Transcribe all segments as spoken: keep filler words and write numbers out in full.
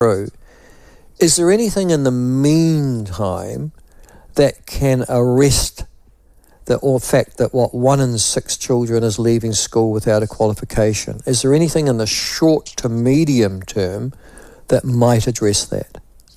through. Is there anything in the meantime that can arrest the or fact that what one in six children is leaving school without a qualification? Is there anything in the short to medium term that might address that?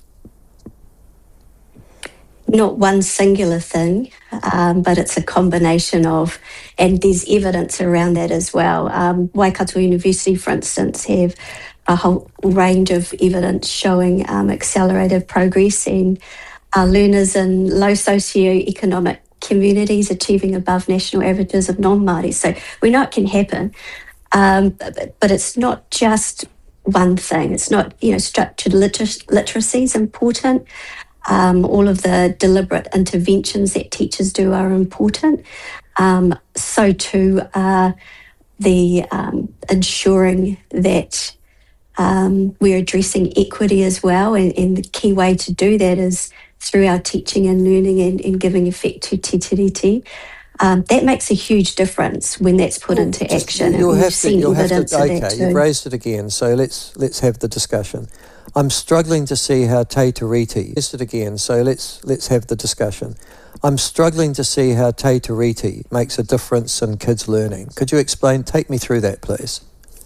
Not one singular thing, um, but it's a combination of, and there's evidence around that as well. Um, Waikato University, for instance, have a whole range of evidence showing um, accelerated progress and uh, learners in low socioeconomic communities achieving above national averages of non-Māori. So we know it can happen, um, but, but it's not just one thing. It's not, you know, structured liter- literacy is important. Um, all of the deliberate interventions that teachers do are important. Um, so too uh, the um, ensuring that um, we're addressing equity as well, and, and the key way to do that is through our teaching and learning and, and giving effect to te tiriti. Um, that makes a huge difference when that's put well, into just, action. You'll and have we've to, seen you'll evidence have to, of okay, that too. you've raised it again, so let's let's have the discussion. I'm struggling to see how te tiriti, raised it again, so let's let's have the discussion. I'm struggling to see how te tiriti makes a difference in kids' learning. Could you explain, take me through that, please?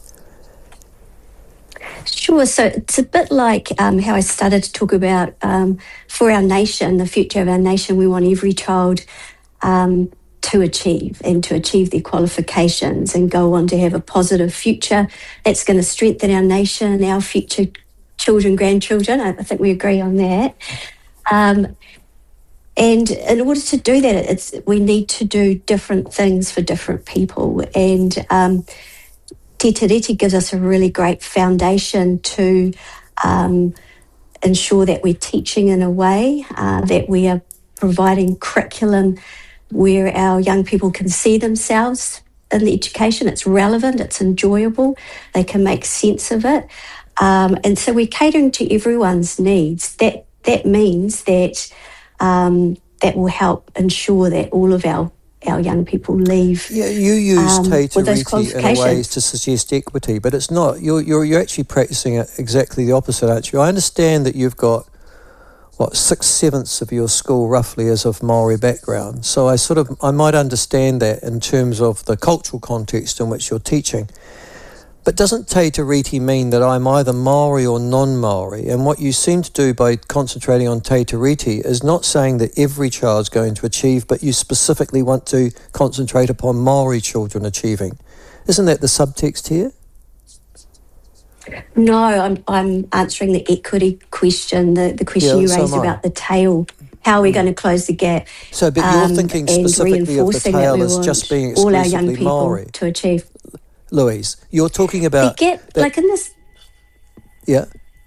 Sure. So it's a bit like um, how I started to talk about um, for our nation, the future of our nation, we want every child um, to achieve and to achieve their qualifications and go on to have a positive future. That's going to strengthen our nation, our future children, grandchildren. I, I think we agree on that. Um, and in order to do that, it's we need to do different things for different people. And um, te tiriti gives us a really great foundation to um, ensure that we're teaching in a way uh, that we are providing curriculum where our young people can see themselves in the education. It's relevant, it's enjoyable, they can make sense of it. Um, and so we're catering to everyone's needs. That that means that um, that will help ensure that all of our our young people leave. Yeah, you use um, te with those tiriti in a way to suggest equity, but it's not. You're you're you're actually practicing it exactly the opposite, aren't you? I understand that you've got what six sevenths of your school roughly is of Maori background, so I sort of I might understand that in terms of the cultural context in which you're teaching. But doesn't te tiriti mean that I'm either Maori or non-Maori? And what you seem to do by concentrating on te tiriti is not saying that every child's going to achieve, but you specifically want to concentrate upon Maori children achieving. Isn't that the subtext here? No, I'm I'm answering the equity question, the, the question Yeah, you so raised am I. about the tail. How are we going to close the gap? So, but you're um, thinking and specifically of the reinforcing that tail we as want just being all our young exclusively people Maori. to achieve. Louise, you're talking The about... gap, that, like in this... Yeah.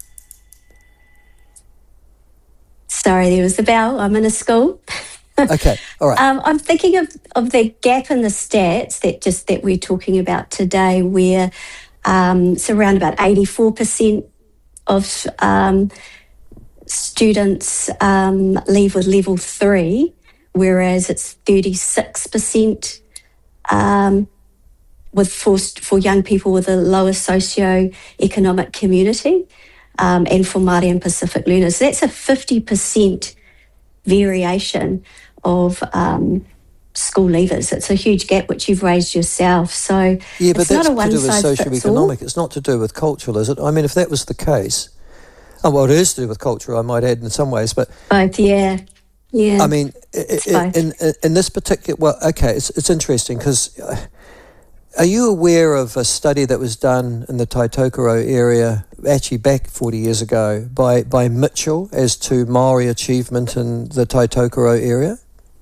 Sorry, there was the bell. I'm in a school. Okay, all right. Um, I'm thinking of, of the gap in the stats that just that we're talking about today, where um, it's around about eighty-four percent of um, students um, leave with level three, whereas it's thirty-six percent um, with for, for young people with a lower socio-economic community, um, and for Māori and Pacific learners. So that's a fifty percent variation of um, school leavers. It's a huge gap which you've raised yourself. So yeah, but it's that's not a to do with socio-economic. It's not to do with cultural, is it? I mean, if that was the case, oh, well, it is to do with culture, I might add, in some ways, but... Both, yeah. Yeah. I mean, in, in, in this particular... Well, okay, it's, it's interesting because... Uh, are you aware of a study that was done in the Taitokoro area, actually back forty years ago, by, by Mitchell as to Māori achievement in the Taitokoro area?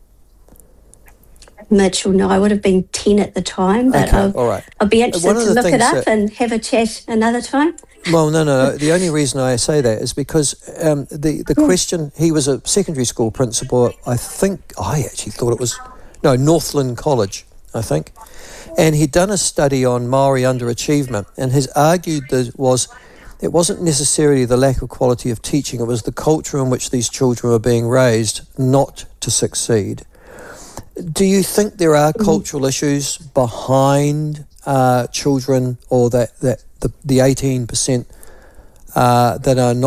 Mitchell, no, I would have been ten at the time, but okay, I'll, all right. I'll be interested to look it up that, and have a chat another time. Well, no, no, no. The only reason I say that is because um, the, the yeah. question, he was a secondary school principal, I think, I actually thought it was, no, Northland College, I think. And he'd done a study on Māori underachievement, and his argued that was it wasn't necessarily the lack of quality of teaching, it was the culture in which these children were being raised not to succeed. Do you think there are mm. cultural issues behind uh, children, or that, that the, the eighteen percent uh, that are not